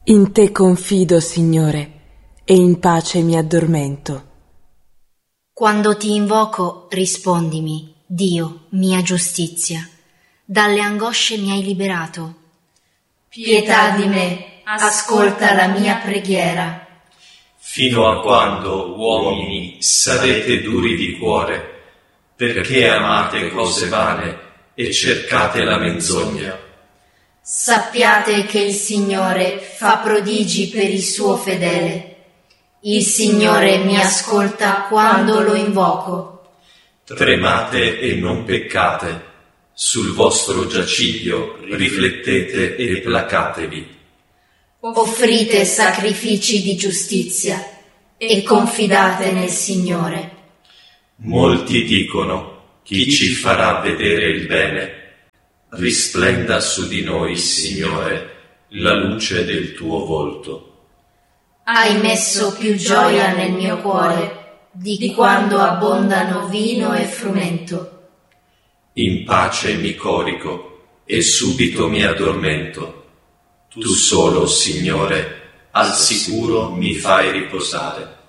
In te confido, Signore, e in pace mi addormento. Quando ti invoco, rispondimi, Dio, mia giustizia. Dalle angosce mi hai liberato. Pietà di me, ascolta la mia preghiera. Fino a quando, uomini, sarete duri di cuore, perché amate cose vane e cercate la menzogna? Sappiate che il Signore fa prodigi per il suo fedele. Il Signore mi ascolta quando lo invoco. Tremate e non peccate. Sul vostro giaciglio riflettete e placatevi. Offrite sacrifici di giustizia e confidate nel Signore. Molti dicono: chi ci farà vedere il bene? Risplenda su di noi, Signore, la luce del tuo volto. Hai messo più gioia nel mio cuore di quando abbondano vino e frumento. In pace mi corico e subito mi addormento. Tu solo, Signore, al sicuro mi fai riposare.